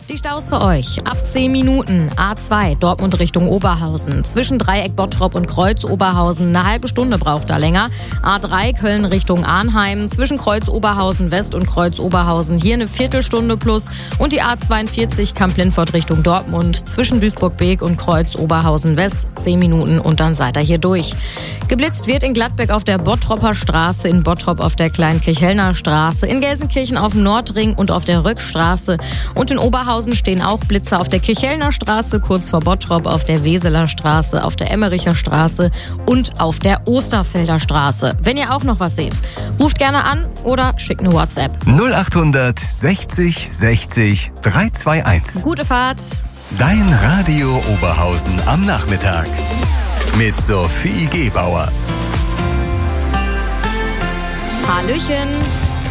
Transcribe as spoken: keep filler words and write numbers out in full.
Die Staus für euch. Ab zehn Minuten. A zwei, Dortmund Richtung Oberhausen. Zwischen Dreieck Bottrop und Kreuz Oberhausen. Eine halbe Stunde braucht da länger. A drei, Köln Richtung Arnheim. Zwischen Kreuz Oberhausen West und Kreuz Oberhausen. Hier eine Viertelstunde plus. Und die A zweiundvierzig, Kamp-Lindfort Richtung Dortmund. Zwischen Duisburg-Beek und Kreuz Oberhausen West. zehn Minuten und dann seid ihr hier durch. Geblitzt wird in Gladbeck auf der Bottropper Straße, in Bottrop auf der Kleinkirchhellner Straße, in Gelsenkirchen auf dem Nordring und auf der Röckstraße. Und in Oberhausen stehen auch Blitzer auf der Kirchhellner Straße, kurz vor Bottrop, auf der Weseler Straße, auf der Emmericher Straße und auf der Osterfelder Straße. Wenn ihr auch noch was seht, ruft gerne an oder schickt eine WhatsApp. null achthundert sechzig sechzig dreihunderteinundzwanzig. Gute Fahrt. Dein Radio Oberhausen am Nachmittag. Mit Sophie Gebauer. Hallöchen.